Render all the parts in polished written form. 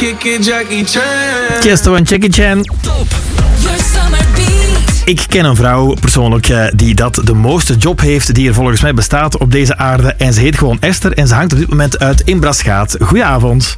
kick it, Jackie Chan. Tiesto en Jackie Chan. Ik ken een vrouw persoonlijk die dat de mooiste job heeft die er volgens mij bestaat op deze aarde. En ze heet gewoon Esther en ze hangt op dit moment uit in Braschaat. Goedenavond.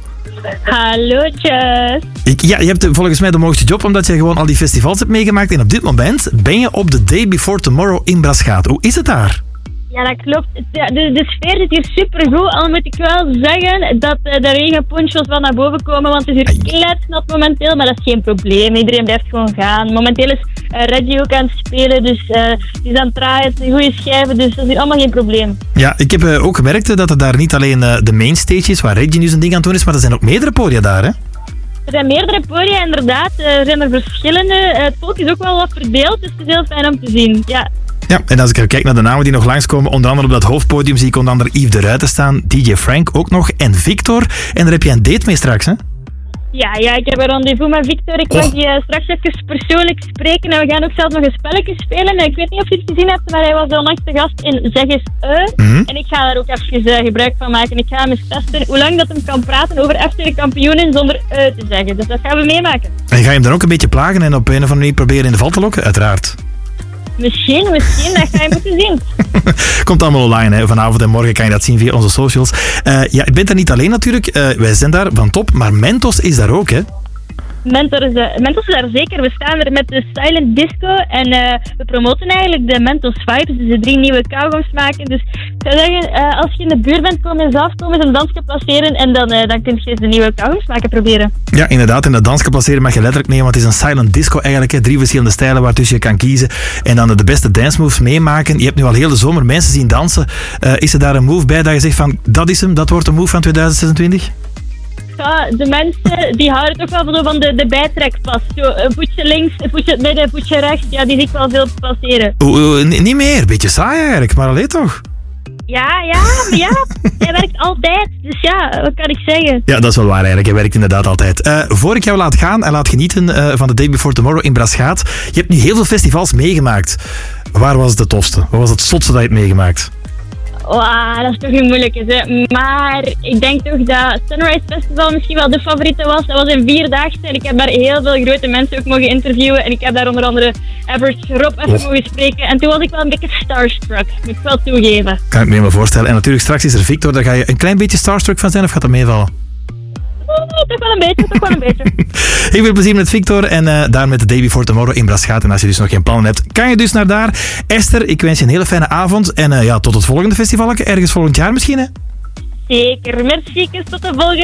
Hallootjes. Ja, je hebt volgens mij de mooiste job omdat je gewoon al die festivals hebt meegemaakt. En op dit moment ben je op de Day Before Tomorrow in Braschaat. Hoe is het daar? Ja, dat klopt. De sfeer zit hier supergoed. Al moet ik wel zeggen dat de regenponchos wel naar boven komen, want het is hier kletsnat momenteel, maar dat is geen probleem. Iedereen blijft gewoon gaan. Momenteel is Reggie ook aan het spelen, dus die is aan het draaien, het zijn goede schijven, dus dat is hier allemaal geen probleem. Ja, ik heb ook gemerkt dat er daar niet alleen de mainstage is, waar Reggie nu zijn ding aan het doen is, maar er zijn ook meerdere podia daar, hè? Er zijn meerdere podia, inderdaad. Er zijn er verschillende. Het volk is ook wel wat verdeeld, dus het is heel fijn om te zien. Ja. Ja, en als ik kijk naar de namen die nog langskomen, onder andere op dat hoofdpodium zie ik onder andere Yves de Ruijten staan, DJ Frank ook nog en Victor. En daar heb je een date mee straks, hè? Ja, ik heb een rendezvous met Victor. Ik mag die straks even persoonlijk spreken en we gaan ook zelf nog een spelletje spelen. Ik weet niet of je het gezien hebt, maar hij was onlangs te gast in Zeg eens En ik ga daar ook even gebruik van maken. Ik ga hem eens testen hoe lang dat hem kan praten over FC de kampioenen zonder te zeggen. Dus dat gaan we meemaken. En ga je hem dan ook een beetje plagen en op een of andere manier proberen in de val te lokken? Uiteraard. Misschien, dat ga je moeten zien. Komt allemaal online, hè. Vanavond en morgen kan je dat zien via onze socials. Ja, ik ben daar niet alleen natuurlijk. Wij zijn daar van top, maar Mentos is daar ook, hè? Mentos is daar zeker. We staan er met de Silent Disco en we promoten eigenlijk de Mentos Vibes, dus de 3 nieuwe kauwgoms maken. Dus ik zou zeggen, als je in de buurt bent, kom eens af, kom eens een dansje placeren en dan kun je eens de nieuwe kauwgoms maken proberen. Ja, inderdaad. En dat dansje placeren mag je letterlijk nemen, want het is een Silent Disco eigenlijk, hè. 3 verschillende stijlen waartussen je kan kiezen en dan de beste dance moves meemaken. Je hebt nu al heel de zomer mensen zien dansen. Is er daar een move bij dat je zegt van, dat is hem, dat wordt de move van 2026? Ja, de mensen die houden toch wel van de bijtrekpas. Zo, een voetje links, een voetje midden, een voetje rechts. Ja, die zie ik wel veel passeren. Niet meer. Beetje saai eigenlijk, maar alleen toch? Ja, hij werkt altijd. Dus ja, wat kan ik zeggen? Ja, dat is wel waar eigenlijk. Hij werkt inderdaad altijd. Voor ik jou laat gaan en laat genieten van de Day Before Tomorrow in Braschaat. Je hebt nu heel veel festivals meegemaakt. Waar was het de tofste? Wat was het zotste dat je hebt meegemaakt? Wow, dat is toch een moeilijke, hè. Maar ik denk toch dat Sunrise Festival misschien wel de favoriete was. Dat was een 4-daagse en ik heb daar heel veel grote mensen ook mogen interviewen. En ik heb daar onder andere Average Rob even mogen spreken. En toen was ik wel een beetje starstruck, moet ik wel toegeven. Kan ik me helemaal voorstellen. En natuurlijk straks is er Victor, daar ga je een klein beetje starstruck van zijn of gaat dat meevallen? Toch wel een beetje. Heel veel plezier met Victor en daar met de Day Before Tomorrow in Braschaat. En als je dus nog geen plannen hebt, kan je dus naar daar. Esther, ik wens je een hele fijne avond en tot het volgende festival, ergens volgend jaar misschien, hè? Zeker, merci, tot de volgende.